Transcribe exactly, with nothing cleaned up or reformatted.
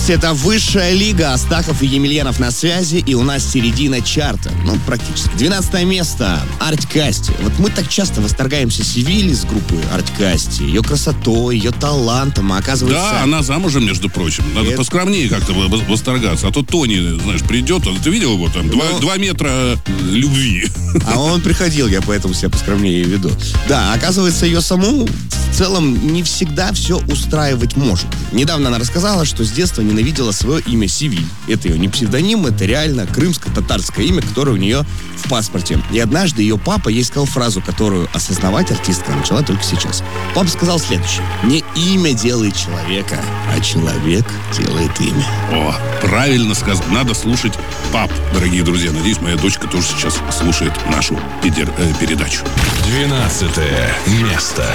Это высшая лига. Астахов и Емельянов на связи. И у нас середина чарта. Ну, практически. двенадцатое место. Артик Асти. Вот мы так часто восторгаемся Севиль с группы Артик Асти. Ее красотой, ее талантом. А оказывается... Да, она замужем, между прочим. Надо это... поскромнее как-то восторгаться. А то Тони, знаешь, придет. Ты видел его там? Два, ну... два метра любви. А он приходил, я поэтому себя поскромнее веду. Да, оказывается, ее саму в целом не всегда все устраивать может. Недавно она рассказала, что с детства ненавидела свое имя Севиль. Это ее не псевдоним, это реально крымско-татарское имя, которое у нее в паспорте. И однажды ее папа ей сказал фразу, которую осознавать артистка начала только сейчас. Папа сказал следующее: не имя делает человека, а человек делает имя. О, правильно сказал. Надо слушать пап, дорогие друзья. Надеюсь, моя дочка тоже сейчас слушает нашу передачу. Двенадцатое место.